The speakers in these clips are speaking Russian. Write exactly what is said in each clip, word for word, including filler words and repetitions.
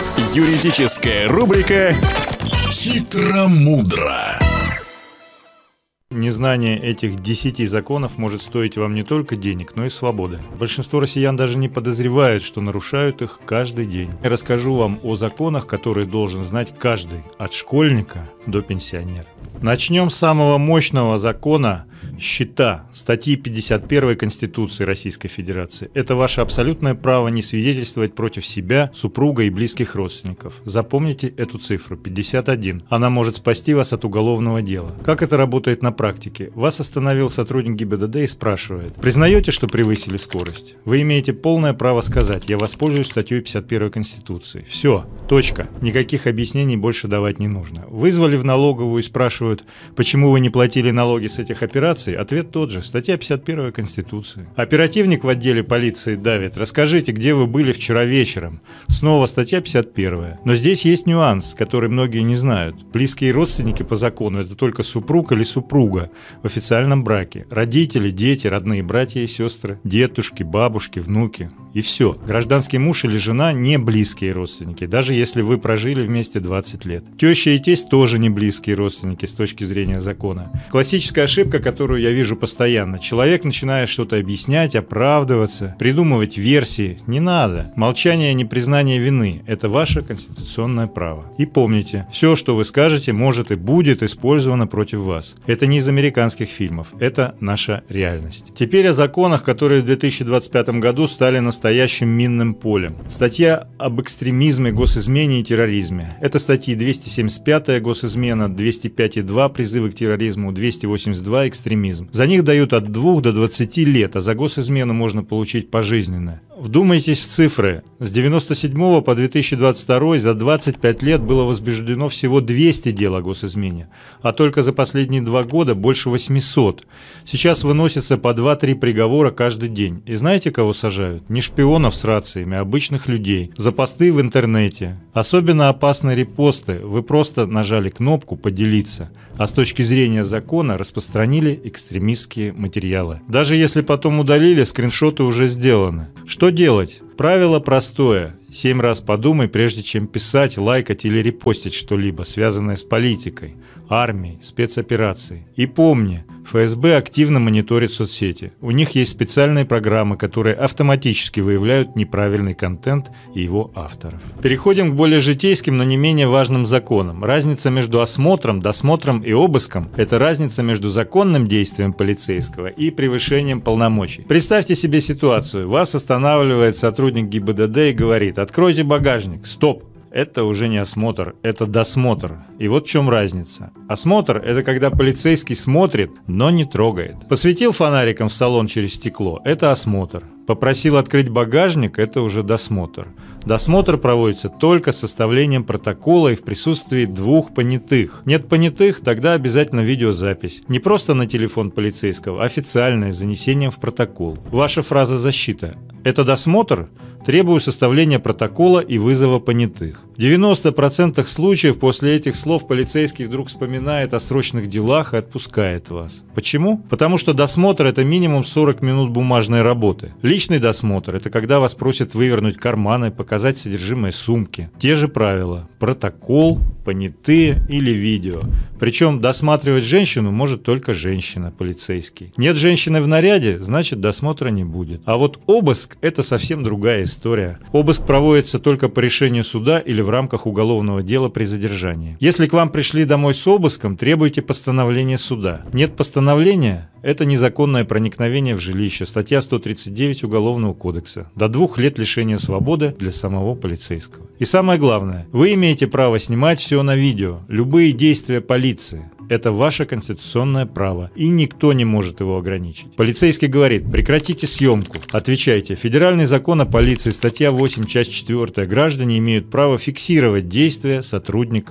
Юридическая рубрика «Хитро-мудро». Незнание этих десяти законов может стоить вам не только денег, но и свободы. Большинство россиян даже не подозревают, что нарушают их каждый день. Я расскажу вам о законах, которые должен знать каждый, от школьника до пенсионера. Начнем с самого мощного закона – счета, статьи пятьдесят первой Конституции Российской Федерации. Это ваше абсолютное право не свидетельствовать против себя, супруга и близких родственников. Запомните эту цифру – пятьдесят один. Она может спасти вас от уголовного дела. Как это работает на практике? Вас остановил сотрудник ГИБДД и спрашивает: признаете, что превысили скорость? Вы имеете полное право сказать: я воспользуюсь статьей пятьдесят первой Конституции. Все, точка. Никаких объяснений больше давать не нужно. Вызвали в налоговую и спрашивают: почему вы не платили налоги с этих операций? Ответ тот же. Статья пятьдесят первой Конституции. Оперативник в отделе полиции давит: расскажите, где вы были вчера вечером? Снова статья пятьдесят первая. Но здесь есть нюанс, который многие не знают. Близкие родственники по закону – это только супруг или супруга в официальном браке. Родители, дети, родные братья и сестры, дедушки, бабушки, внуки. И все. Гражданский муж или жена – не близкие родственники, даже если вы прожили вместе двадцать лет. Теща и тесть тоже не близкие родственники с точки зрения закона. Классическая ошибка, которую я вижу постоянно. Человек начинает что-то объяснять, оправдываться, придумывать версии. Не надо. Молчание, непризнание вины – это ваше конституционное право. И помните, все, что вы скажете, может и будет использовано против вас. Это не из американских фильмов. Это наша реальность. Теперь о законах, которые в две тысячи двадцать пятом году стали настоящим минным полем. Статья об экстремизме, госизмене и терроризме. Это статьи двести семьдесят пятая госизмена, двести пять и два призывы к терроризму, двести восемьдесят два экстремизм. За них дают от двух до двадцати лет, а за госизмену можно получить пожизненно. Вдумайтесь в цифры. С девяносто седьмого по две тысячи двадцать второй за двадцать пять лет было возбуждено всего двести дел о госизмене, а только за последние два года больше восьмисот. Сейчас выносится по два-три приговора каждый день. И знаете, кого сажают? Не шпионов с рациями, а обычных людей. За посты в интернете. Особенно опасны репосты. Вы просто нажали кнопку «Поделиться», а с точки зрения закона распространили экстремистские материалы. Даже если потом удалили, скриншоты уже сделаны. Что делать? Правило простое. Семь раз подумай, прежде чем писать, лайкать или репостить что-либо, связанное с политикой, армией, спецоперацией. И помни, эф эс бэ активно мониторит соцсети. У них есть специальные программы, которые автоматически выявляют неправильный контент и его авторов. Переходим к более житейским, но не менее важным законам. Разница между осмотром, досмотром и обыском – это разница между законным действием полицейского и превышением полномочий. Представьте себе ситуацию. Вас останавливает сотрудник ГИБДД и говорит: откройте багажник. Стоп! Это уже не осмотр, это досмотр. И вот в чем разница. Осмотр – это когда полицейский смотрит, но не трогает. Посветил фонариком в салон через стекло – это осмотр. Попросил открыть багажник – это уже досмотр. Досмотр проводится только с составлением протокола и в присутствии двух понятых. Нет понятых – тогда обязательно видеозапись. Не просто на телефон полицейского, а официальное, с занесением в протокол. Ваша фраза «защита» – это досмотр? Требую составления протокола и вызова понятых. В девяноста процентах случаев после этих слов полицейский вдруг вспоминает о срочных делах и отпускает вас. Почему? Потому что досмотр – это минимум сорок минут бумажной работы. Личный досмотр – это когда вас просят вывернуть карманы, показать содержимое сумки. Те же правила – протокол, понятые или видео. Причем досматривать женщину может только женщина, полицейский. Нет женщины в наряде, значит досмотра не будет. А вот обыск – это совсем другая история. Обыск проводится только по решению суда или в рамках уголовного дела при задержании. Если к вам пришли домой с обыском, требуйте постановления суда. Нет постановления – это незаконное проникновение в жилище, статья сто тридцать девять Уголовного кодекса. До двух лет лишения свободы для самого полицейского. И самое главное, вы имеете право снимать все на видео, любые действия полиции. Это ваше конституционное право, и никто не может его ограничить. Полицейский говорит: прекратите съемку. Отвечайте: федеральный закон о полиции, статья восемь, часть четвёртая. Граждане имеют право фиксировать действия сотрудников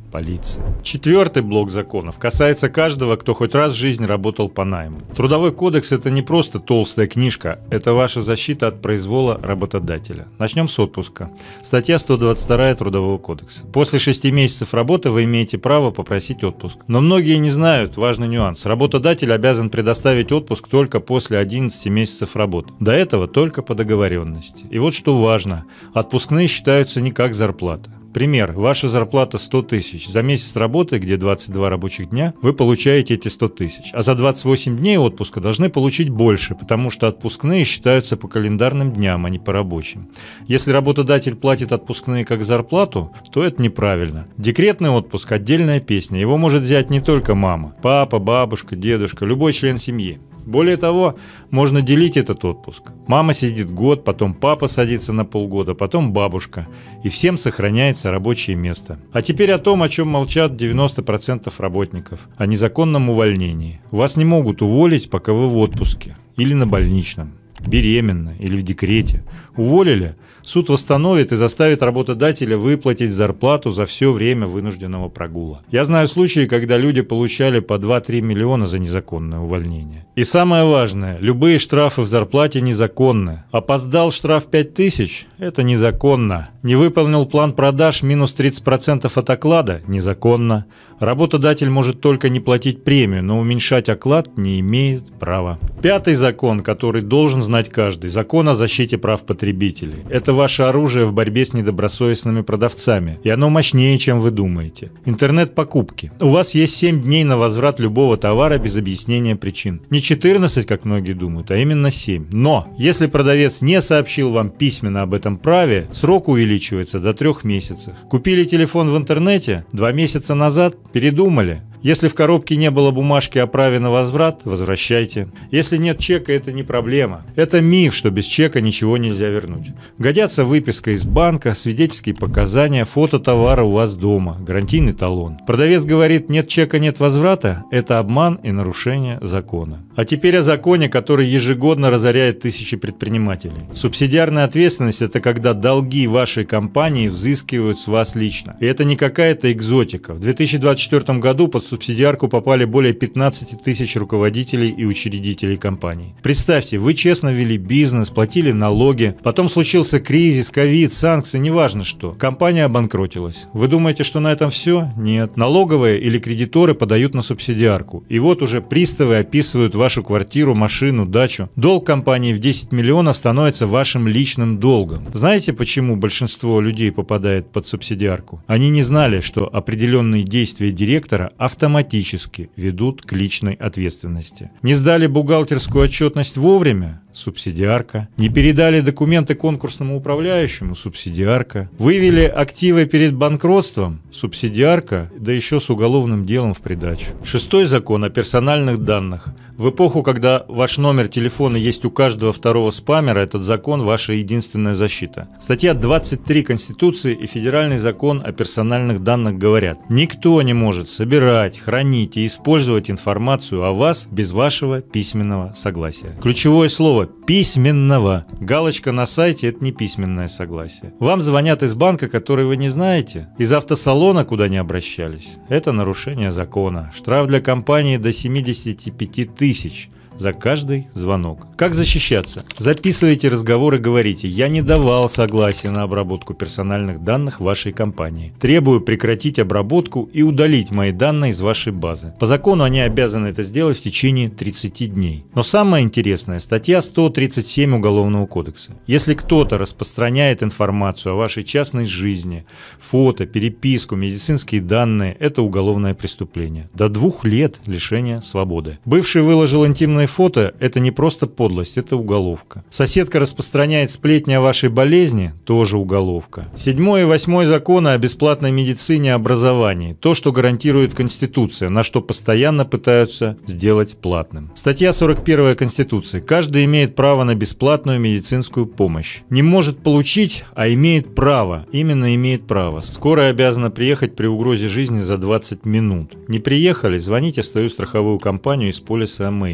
полиция. Четвертый блок законов касается каждого, кто хоть раз в жизни работал по найму. Трудовой кодекс – это не просто толстая книжка, это ваша защита от произвола работодателя. Начнем с отпуска. Статья сто двадцать два Трудового кодекса. После шести месяцев работы вы имеете право попросить отпуск. Но многие не знают важный нюанс. Работодатель обязан предоставить отпуск только после одиннадцати месяцев работы. До этого только по договоренности. И вот что важно. Отпускные считаются не как зарплата. Пример. Ваша зарплата сто тысяч. За месяц работы, где двадцать два рабочих дня, вы получаете эти сто тысяч. А за двадцать восемь дней отпуска должны получить больше, потому что отпускные считаются по календарным дням, а не по рабочим. Если работодатель платит отпускные как зарплату, то это неправильно. Декретный отпуск – отдельная песня. Его может взять не только мама, папа, бабушка, дедушка, любой член семьи. Более того, можно делить этот отпуск. Мама сидит год, потом папа садится на полгода, потом бабушка. И всем сохраняется рабочее место. А теперь о том, о чем молчат девяносто процентов работников. О незаконном увольнении. Вас не могут уволить, пока вы в отпуске. Или на больничном. Беременна или в декрете. Уволили? Суд восстановит и заставит работодателя выплатить зарплату за все время вынужденного прогула. Я знаю случаи, когда люди получали по два-три миллиона за незаконное увольнение. И самое важное, любые штрафы в зарплате незаконны. Опоздал штраф пять тысяч – это незаконно. Не выполнил план продаж минус тридцать процентов от оклада – незаконно. Работодатель может только не платить премию, но уменьшать оклад не имеет права. Пятый закон, который должен знать каждый – закон о защите прав потребителей. Это ваше оружие в борьбе с недобросовестными продавцами, и оно мощнее, чем вы думаете. Интернет-покупки. У вас есть семь дней на возврат любого товара без объяснения причин. Не четырнадцать, как многие думают, а именно семь. Но, если продавец не сообщил вам письменно об этом праве, срок увеличивается до трех месяцев. Купили телефон в интернете? Два месяца назад? Передумали? Если в коробке не было бумажки о праве на возврат, возвращайте. Если нет чека, это не проблема. Это миф, что без чека ничего нельзя вернуть. Годятся выписка из банка, свидетельские показания, фото товара у вас дома, гарантийный талон. Продавец говорит, нет чека, нет возврата. Это обман и нарушение закона. А теперь о законе, который ежегодно разоряет тысячи предпринимателей. Субсидиарная ответственность – это когда долги вашей компании взыскивают с вас лично. И это не какая-то экзотика. В две тысячи двадцать четвёртом году под субсидиарку попали более пятнадцати тысяч руководителей и учредителей компаний. Представьте, вы честно вели бизнес, платили налоги, потом случился кризис, ковид, санкции, неважно что. Компания обанкротилась. Вы думаете, что на этом все? Нет. Налоговые или кредиторы подают на субсидиарку. И вот уже приставы описывают вашу квартиру, машину, дачу. Долг компании в десять миллионов становится вашим личным долгом. Знаете, почему большинство людей попадает под субсидиарку? Они не знали, что определенные действия директора автоматически ведут к личной ответственности. Не сдали бухгалтерскую отчетность вовремя? Субсидиарка. Не передали документы конкурсному управляющему? Субсидиарка. Вывели активы перед банкротством? Субсидиарка, да еще с уголовным делом в придачу. Шестой закон о персональных данных. В эпоху, когда ваш номер телефона есть у каждого второго спамера, этот закон – ваша единственная защита. Статья двадцать три Конституции и Федеральный закон о персональных данных говорят: никто не может собирать, хранить и использовать информацию о вас без вашего письменного согласия. Ключевое слово – письменного. Галочка на сайте – это не письменное согласие. Вам звонят из банка, который вы не знаете, из автосалона, куда не обращались. Это нарушение закона. Штраф для компании до семидесяти пяти тысяч за каждый звонок. Как защищаться? Записывайте разговор и говорите: я не давал согласия на обработку персональных данных вашей компании. Требую прекратить обработку и удалить мои данные из вашей базы. По закону они обязаны это сделать в течение тридцати дней. Но самое интересное, статья сто тридцать семь Уголовного кодекса. Если кто-то распространяет информацию о вашей частной жизни, фото, переписку, медицинские данные, это уголовное преступление. До двух лет лишения свободы. Бывший выложил интимные фото – это не просто подлость, это уголовка. Соседка распространяет сплетни о вашей болезни – тоже уголовка. Седьмой и восьмой законы о бесплатной медицине и образовании – то, что гарантирует Конституция, на что постоянно пытаются сделать платным. Статья сорок первая Конституции. Каждый имеет право на бесплатную медицинскую помощь. Не может получить, а имеет право. Именно имеет право. Скорая обязана приехать при угрозе жизни за двадцать минут. Не приехали? Звоните в свою страховую компанию из полиса АМС.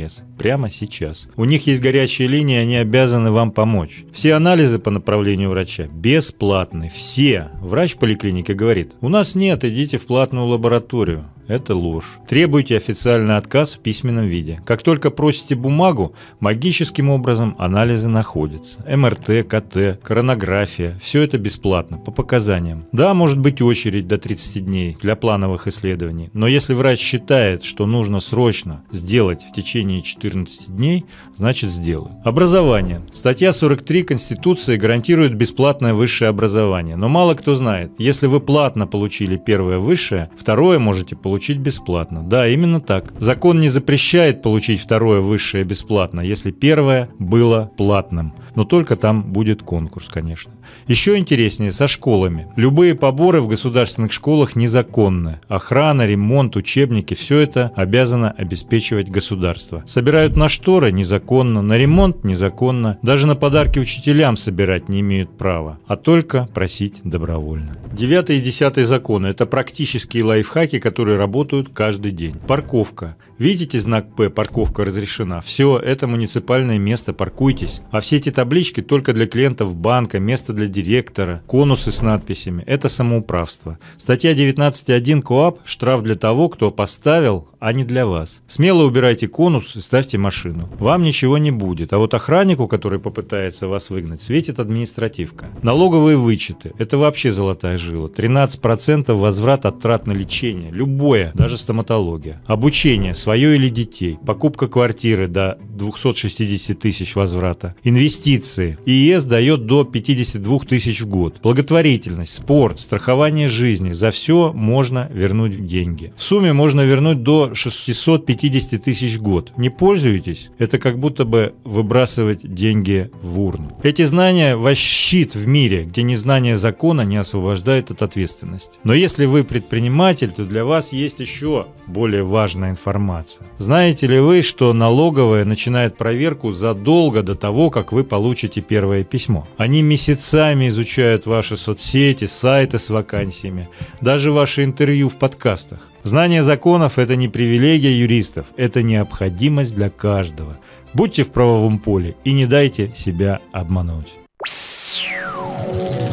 прямо сейчас. У них есть горячая линия, они обязаны вам помочь. Все анализы по направлению врача бесплатны. Все. Врач в поликлинике говорит: у нас нет, идите в платную лабораторию. Это ложь. Требуйте официальный отказ в письменном виде. Как только просите бумагу, магическим образом анализы находятся. эм эр тэ, ка тэ, коронография – все это бесплатно, по показаниям. Да, может быть очередь до тридцати дней для плановых исследований, но если врач считает, что нужно срочно сделать в течение четырнадцати дней, значит сделаю. Образование. Статья сорок три Конституции гарантирует бесплатное высшее образование, но мало кто знает, если вы платно получили первое высшее, второе можете получить получить бесплатно. Да, именно так. Закон не запрещает получить второе высшее бесплатно, если первое было платным. Но только там будет конкурс, конечно. Еще интереснее со школами. Любые поборы в государственных школах незаконны. Охрана, ремонт, учебники – все это обязано обеспечивать государство. Собирают на шторы – незаконно, на ремонт – незаконно. Даже на подарки учителям собирать не имеют права, а только просить добровольно. Девятый и десятый законы – это практические лайфхаки, которые работают каждый день. Парковка. Видите знак П «Парковка разрешена»? Все, это муниципальное место, паркуйтесь. А все эти таблички только для клиентов банка, место для директора, конусы с надписями – это самоуправство. Статья девятнадцать точка один КоАП – штраф для того, кто поставил, а не для вас. Смело убирайте конус и ставьте машину. Вам ничего не будет, а вот охраннику, который попытается вас выгнать, светит административка. Налоговые вычеты – это вообще золотая жила. тринадцать процентов возврат от трат на лечение, любое, даже стоматология. Обучение, свое или детей, покупка квартиры до двухсот шестидесяти тысяч возврата, инвестиции. ИИС дает до пятидесяти двух тысяч в год. Благотворительность, спорт, страхование жизни – за все можно вернуть деньги. В сумме можно вернуть до шестисот пятидесяти тысяч в год. Не пользуетесь? Это как будто бы выбрасывать деньги в урну. Эти знания – ваш щит в мире, где незнание закона не освобождает от ответственности. Но если вы предприниматель, то для вас есть еще более важная информация. Знаете ли вы, что налоговая начинает проверку задолго до того, как вы получите первое письмо? Они месяцами изучают ваши соцсети, сайты с вакансиями, даже ваши интервью в подкастах. Знание законов – это не привилегия юристов, это необходимость для каждого. Будьте в правовом поле и не дайте себя обмануть.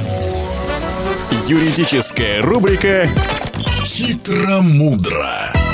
Юридическая рубрика «Хитро-мудро».